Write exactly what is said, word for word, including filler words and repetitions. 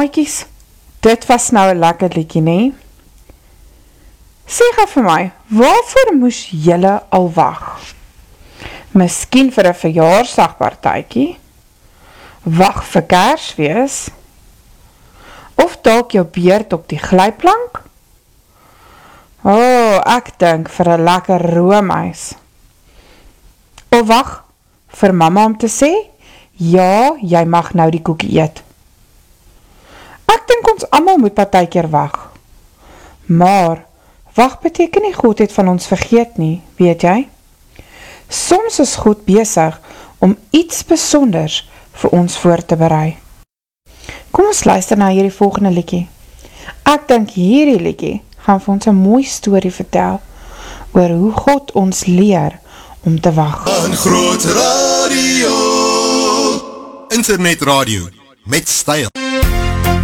Maatjies, dit was nou 'n lekker liedjie, nie? Sê gou vir my, waarvoor moes julle al wag? Miskien vir 'n verjaarsdagpartytjie? Wag vir Kersfees? Of dalk jou beurt op die glyplank? O, oh, ek dink vir 'n lekker roomys. Of wag vir mamma om te sê, ja, jy mag nou die koekie eet. Ek dink ons almal moet partykeer wag. Maar, wag beteken nie God het van ons vergeet nie, weet jy? Soms is God besig om iets besonders vir ons voor te berei. Kom ons luister na hierdie volgende liedjie. Ek dink hierdie liedjie gaan vir ons 'n mooi storie vertel oor hoe God ons leer om te wag. Een groot radio, internet radio met styl.